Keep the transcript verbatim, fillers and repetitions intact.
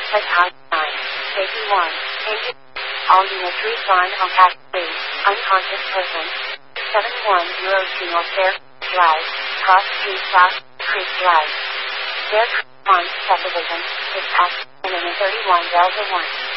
Head high nine. Safety one. Engine. All units refine on path three. Unconscious person. seven one zero two North Bear Drive. Cross Street South Creek Drive. Bear Creek one. Subdivision. Dispatch. Minimum thirty-one Delta one.